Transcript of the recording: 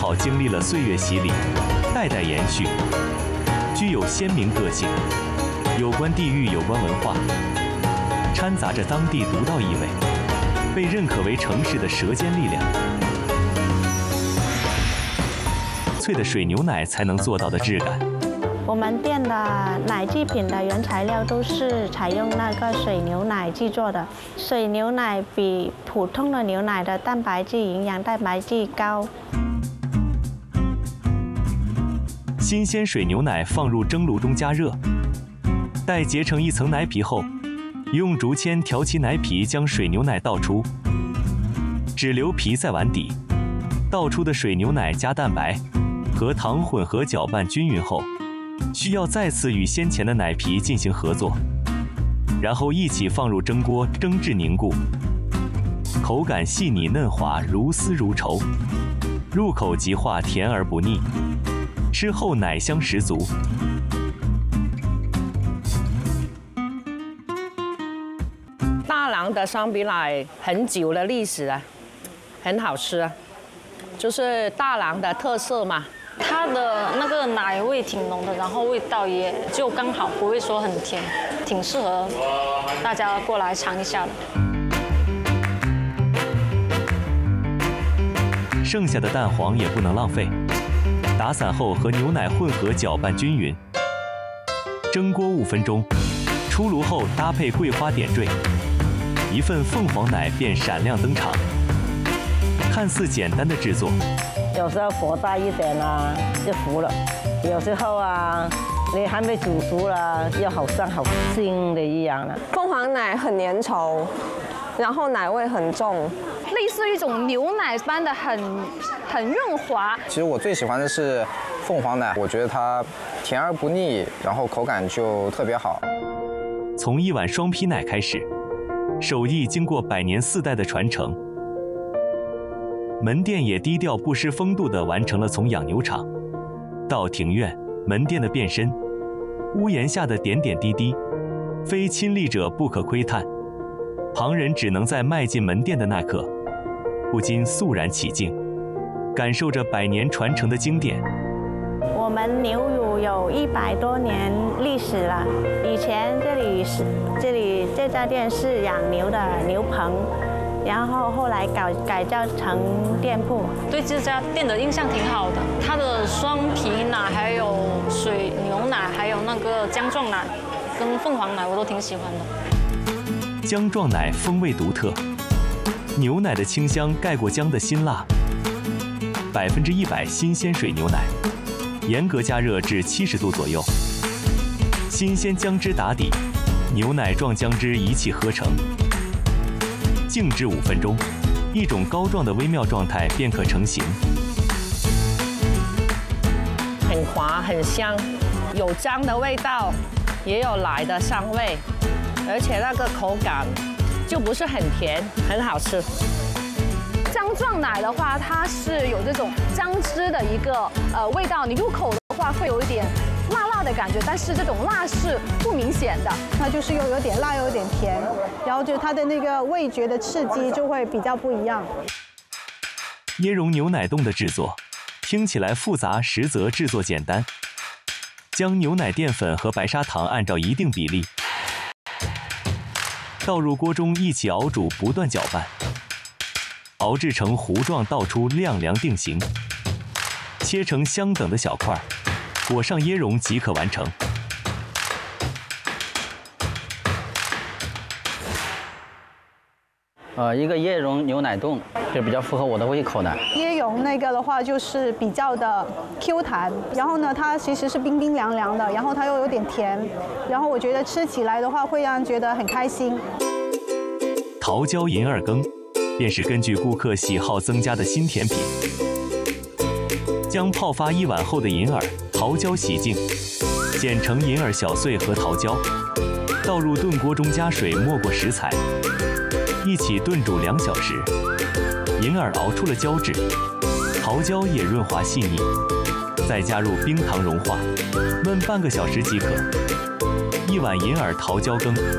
草经历了岁月洗礼，代代延续，具有鲜明个性，有关地域、有关文化，掺杂着当地独到意味，被认可为城市的舌尖力量。脆的水牛奶才能做到的质感。 我们店的奶制品的原材料都是采用那个水牛奶制作的。水牛奶比普通的牛奶的蛋白质、营养蛋白质高。 新鲜水牛奶放入蒸炉中加热，待结成一层奶皮后，用竹签挑起奶皮，将水牛奶倒出，只留皮在碗底。倒出的水牛奶加蛋白和糖混合搅拌均匀后，需要再次与先前的奶皮进行合作，然后一起放入蒸锅蒸至凝固，口感细腻嫩滑，如丝如绸，入口即化，甜而不腻，吃后奶香十足。 大郎的双皮奶很久的历史啊，很好吃啊，就是大郎的特色嘛。 它的那个奶味挺浓的，然后味道也就刚好，不会说很甜，挺适合大家过来尝一下的。 剩下的蛋黄也不能浪费，打散后和牛奶混合搅拌均匀，蒸锅5分钟，出炉后搭配桂花点缀，一份凤凰奶便闪亮登场。看似简单的制作， 有时候火大一点啊，就糊了；有时候啊，你还没煮熟了，又好像好腥的一样了。 凤凰奶很粘稠，然后奶味很重， 类似一种牛奶般的很润滑。 其实我最喜欢的是凤凰奶，我觉得它甜而不腻，然后口感就特别好。 从一碗双皮奶开始，手艺经过100年4代的传承。门店也低调不失风度地完成了从养牛场到庭院、门店的变身，屋檐下的点点滴滴，非亲历者不可窥探。旁人只能在迈进门店的那刻，不禁肃然起敬，感受着100年传承的经典。 我们牛乳有100多年历史了，以前这家店是养牛的牛棚。然后后来改造成店铺， 对这家店的印象挺好的。它的双皮奶、还有水牛奶、还有那个姜撞奶跟凤凰奶，我都挺喜欢的。 姜撞奶风味独特，牛奶的清香盖过姜的辛辣。100%新鲜水牛奶，严格加热至70度左右，新鲜姜汁打底，牛奶撞姜汁一气呵成。静置5分钟，一种膏状的微妙状态便可成型。 很滑很香，有姜的味道，也有奶的香味，而且那个口感就不是很甜，很好吃。 姜撞奶的话，它是有这种姜汁的一个味道，你入口的话会有一点辣辣的感觉，但是这种辣是不明显的， 它就是又有点辣又有点甜，然后就它的那个味觉的刺激就会比较不一样。 椰蓉牛奶冻的制作听起来复杂，实则制作简单。将牛奶淀粉和白砂糖按照一定比例倒入锅中，一起熬煮，不断搅拌，熬制成糊状，倒出晾凉定型，切成相等的小块，裹上椰蓉即可完成。 一个椰蓉牛奶冻就比较符合我的胃口的。 椰蓉那个的话就是比较的 Q 弹，然后呢它其实是冰冰凉凉的，然后它又有点甜，然后我觉得吃起来的话会让人觉得很开心。 桃胶银耳羹便是根据顾客喜好增加的新甜品。将泡发1晚后的银耳、桃胶洗净，剪成银耳小碎和桃胶，倒入炖锅中加水没过食材，一起炖煮2小时。银耳熬出了胶质，桃胶也润滑细腻，再加入冰糖融化，焖半个小时即可。1碗银耳桃胶羹